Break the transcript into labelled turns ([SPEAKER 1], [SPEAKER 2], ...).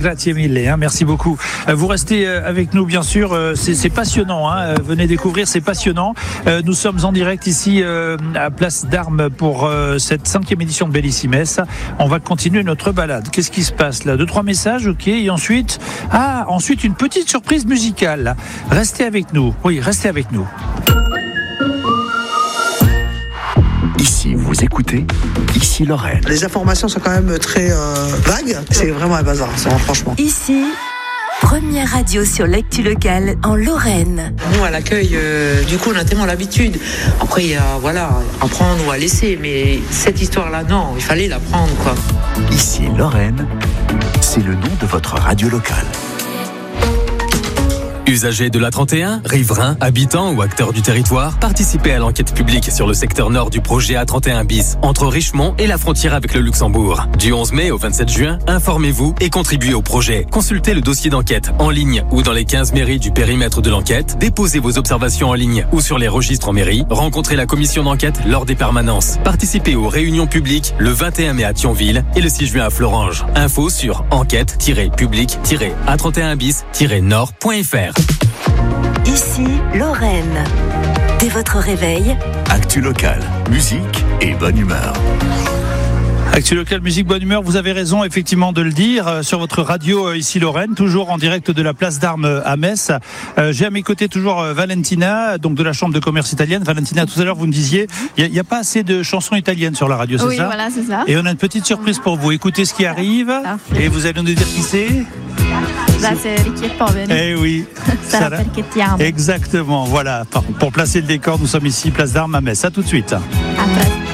[SPEAKER 1] grazie mille, merci beaucoup. Vous restez avec nous, bien sûr, c'est passionnant, venez découvrir, c'est passionnant. Nous sommes en direct ici à Place d'Armes pour cette 5e édition de Bellissimes. On va continuer notre balade. Qu'est-ce qui se passe là? 2-3 messages, ok, et ensuite une petite surprise musicale. Restez avec nous, restez avec nous.
[SPEAKER 2] Ici, vous écoutez, ici Lorraine.
[SPEAKER 3] Les informations sont quand même très vagues. C'est vraiment un bazar, franchement.
[SPEAKER 4] Ici, première radio sur l'actu locale en Lorraine.
[SPEAKER 5] Nous, à l'accueil, du coup, on a tellement l'habitude. Après, il y a, à prendre ou à laisser. Mais cette histoire-là, non, il fallait la prendre, quoi.
[SPEAKER 2] Ici Lorraine, c'est le nom de votre radio locale.
[SPEAKER 6] Usagers de l'A31, riverains, habitants ou acteurs du territoire, participez à l'enquête publique sur le secteur nord du projet A31 bis, entre Richemont et la frontière avec le Luxembourg. Du 11 mai au 27 juin, informez-vous et contribuez au projet. Consultez le dossier d'enquête en ligne ou dans les 15 mairies du périmètre de l'enquête, déposez vos observations en ligne ou sur les registres en mairie, rencontrez la commission d'enquête lors des permanences. Participez aux réunions publiques le 21 mai à Thionville et le 6 juin à Florange. Info sur enquête-public-A31bis-nord.fr.
[SPEAKER 4] Ici, Lorraine. Dès votre réveil,
[SPEAKER 2] Actu locale, musique et bonne humeur.
[SPEAKER 1] Actu locale, musique, bonne humeur, vous avez raison effectivement de le dire, sur votre radio ici Lorraine, toujours en direct de la Place d'Armes à Metz. J'ai à mes côtés toujours Valentina, donc de la Chambre de commerce italienne. Valentina, tout à l'heure vous me disiez, il n'y a pas assez de chansons italiennes sur la radio, c'est ça?
[SPEAKER 7] Oui, voilà, c'est ça.
[SPEAKER 1] Et on a une petite surprise pour vous, écoutez ce qui arrive, et vous allez nous dire qui c'est.
[SPEAKER 7] Là, c'est Ricky et Poveri.
[SPEAKER 1] Eh oui.
[SPEAKER 7] Sarà perché ti amo.
[SPEAKER 1] Exactement, voilà. Pour placer le décor, nous sommes ici, Place d'Armes à Metz. À tout de suite.
[SPEAKER 7] À très.